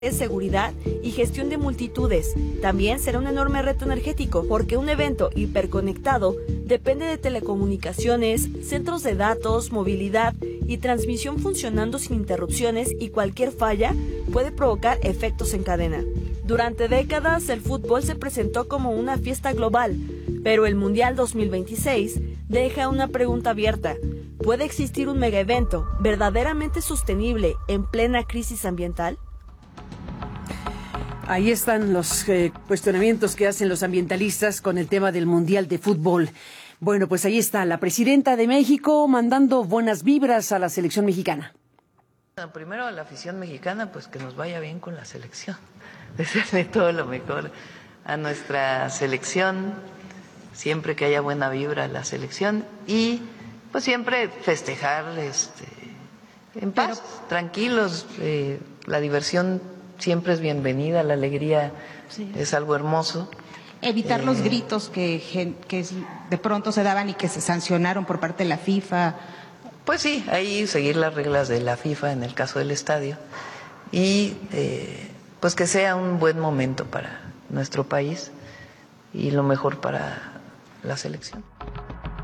seguridad y gestión de multitudes. También será un enorme reto energético, porque un evento hiperconectado depende de telecomunicaciones, centros de datos, movilidad y transmisión funcionando sin interrupciones, y cualquier falla puede provocar efectos en cadena. Durante décadas el fútbol se presentó como una fiesta global, pero el Mundial 2026 deja una pregunta abierta. ¿Puede existir un megaevento verdaderamente sostenible en plena crisis ambiental? Ahí están los cuestionamientos que hacen los ambientalistas con el tema del Mundial de Fútbol. Bueno, pues ahí está la presidenta de México mandando buenas vibras a la selección mexicana. Bueno, primero a la afición mexicana, pues que nos vaya bien con la selección. Desearle todo lo mejor a nuestra selección, siempre que haya buena vibra a la selección, y pues siempre festejar en paz, tranquilos. La diversión siempre es bienvenida, la alegría es algo hermoso. Evitar los gritos que de pronto se daban y que se sancionaron por parte de la FIFA. Pues sí, ahí seguir las reglas de la FIFA en el caso del estadio, y pues que sea un buen momento para nuestro país y lo mejor para la selección.